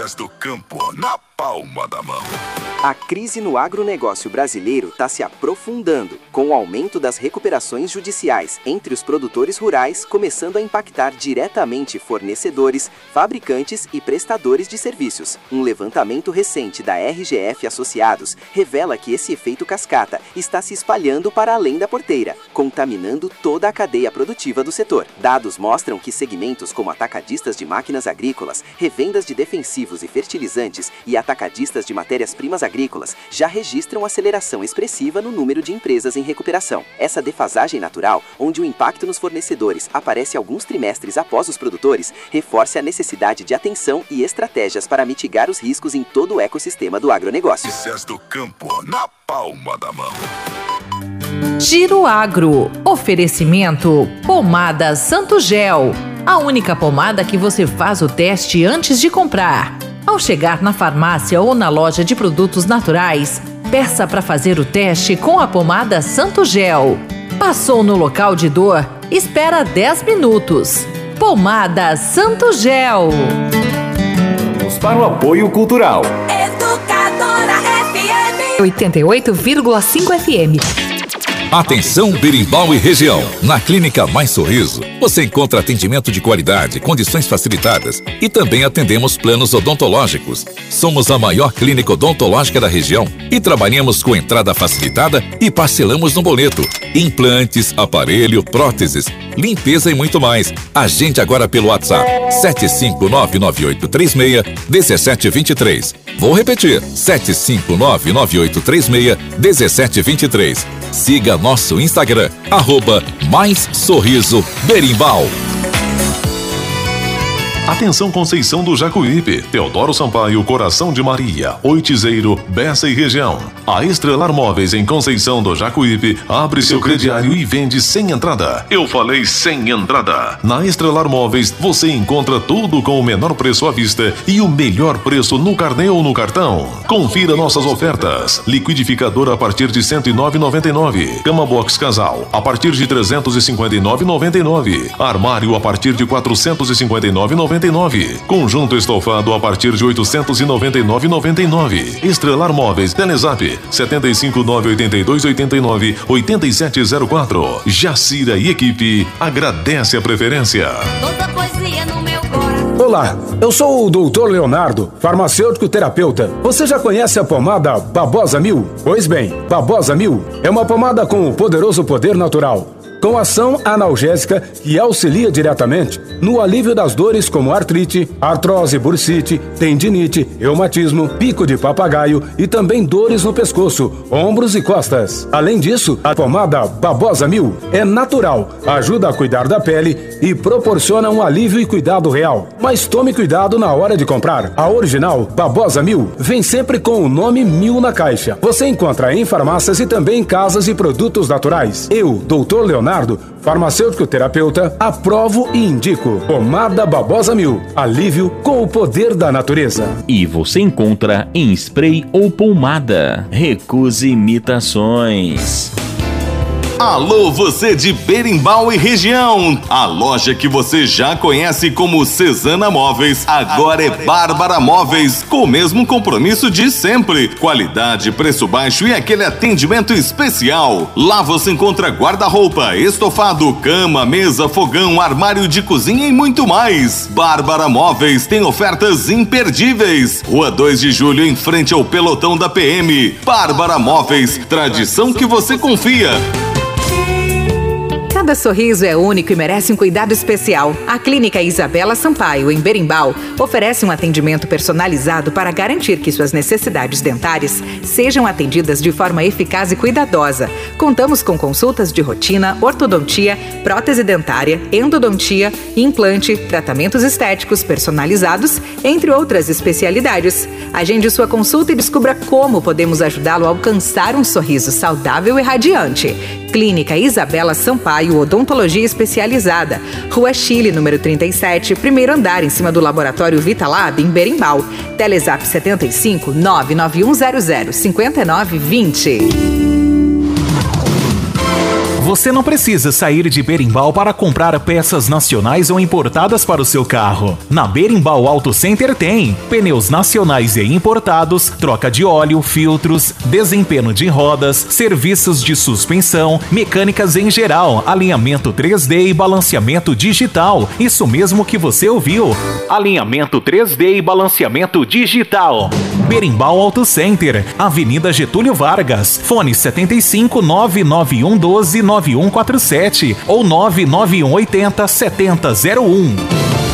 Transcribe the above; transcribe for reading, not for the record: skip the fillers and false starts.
Do campo na palma da mão. A crise no agronegócio brasileiro está se aprofundando, com o aumento das recuperações judiciais entre os produtores rurais, começando a impactar diretamente fornecedores, fabricantes e prestadores de serviços. Um levantamento recente da RGF Associados revela que esse efeito cascata está se espalhando para além da porteira, contaminando toda a cadeia produtiva do setor. Dados mostram que segmentos como atacadistas de máquinas agrícolas, revendas de defensivos e fertilizantes e atacadistas de matérias-primas agrícolas já registram aceleração expressiva no número de empresas em recuperação. Essa defasagem natural, onde o impacto nos fornecedores aparece alguns trimestres após os produtores, reforça a necessidade de atenção e estratégias para mitigar os riscos em todo o ecossistema do agronegócio. Notícias do campo na palma da mão. Giro Agro. Oferecimento Pomada Santo Gel. A única pomada que você faz o teste antes de comprar. Ao chegar na farmácia ou na loja de produtos naturais, peça para fazer o teste com a pomada Santo Gel. Passou no local de dor? Espera 10 minutos. Pomada Santo Gel. Vamos para o apoio cultural. Educadora FM 88,5 FM. Atenção Berimbau e região. Na Clínica Mais Sorriso, você encontra atendimento de qualidade, condições facilitadas e também atendemos planos odontológicos. Somos a maior clínica odontológica da região e trabalhamos com entrada facilitada e parcelamos no boleto. Implantes, aparelho, próteses, limpeza e muito mais. Agende agora pelo WhatsApp 75998361723. Vou repetir, 75998361723. Siga nosso Instagram, @MaisSorriso Berimbau. Atenção Conceição do Jacuípe, Teodoro Sampaio, Coração de Maria, Oitizeiro, Bessa e região. A Estrelar Móveis em Conceição do Jacuípe abre seu crediário e vende sem entrada. Eu falei sem entrada. Na Estrelar Móveis você encontra tudo com o menor preço à vista e o melhor preço no carnê ou no cartão. Confira nossas ofertas. Liquidificador a partir de R$ 109,99. Cama box casal a partir de R$ 359,99. Armário a partir de R$ 459,99. Conjunto estofado a partir de R$ 899,99. Estrelar Móveis, Telezap 75982898704. Jacira e equipe agradece a preferência. Olá, eu sou o Dr. Leonardo, farmacêutico terapeuta. Você já conhece a pomada Babosa 1000? Pois bem, Babosa 1000 é uma pomada com o poderoso poder natural, com ação analgésica que auxilia diretamente no alívio das dores como artrite, artrose, bursite, tendinite, reumatismo, pico de papagaio e também dores no pescoço, ombros e costas. Além disso, a pomada Babosa 1000 é natural, ajuda a cuidar da pele e proporciona um alívio e cuidado real. Mas tome cuidado na hora de comprar. A original Babosa 1000 vem sempre com o nome 1000 na caixa. Você encontra em farmácias e também em casas e produtos naturais. Eu, Dr. Leonardo, farmacêutico terapeuta, aprovo e indico pomada Babosa 1000, alívio com o poder da natureza. E você encontra em spray ou pomada. Recuse imitações. Alô, você de Berimbau e região! A loja que você já conhece como Cesana Móveis, agora é Bárbara Móveis, com o mesmo compromisso de sempre. Qualidade, preço baixo e aquele atendimento especial. Lá você encontra guarda-roupa, estofado, cama, mesa, fogão, armário de cozinha e muito mais. Bárbara Móveis tem ofertas imperdíveis. Rua 2 de Julho, em frente ao pelotão da PM. Bárbara Móveis, tradição que você confia. Cada sorriso é único e merece um cuidado especial. A Clínica Isabela Sampaio, em Berimbau, oferece um atendimento personalizado para garantir que suas necessidades dentárias sejam atendidas de forma eficaz e cuidadosa. Contamos com consultas de rotina, ortodontia, prótese dentária, endodontia, implante, tratamentos estéticos personalizados, entre outras especialidades. Agende sua consulta e descubra como podemos ajudá-lo a alcançar um sorriso saudável e radiante. Clínica Isabela Sampaio, Odontologia Especializada. Rua Chile, número 37, primeiro andar, em cima do Laboratório Vitalab, em Berimbau. Telezap 75 99100 5920. Você não precisa sair de Berimbau para comprar peças nacionais ou importadas para o seu carro. Na Berimbau Auto Center tem pneus nacionais e importados, troca de óleo, filtros, desempenho de rodas, serviços de suspensão, mecânicas em geral, alinhamento 3D e balanceamento digital. Isso mesmo que você ouviu. Alinhamento 3D e balanceamento digital. Berimbau Auto Center, Avenida Getúlio Vargas, fone 75 991 12 9147 ou 99180 7001.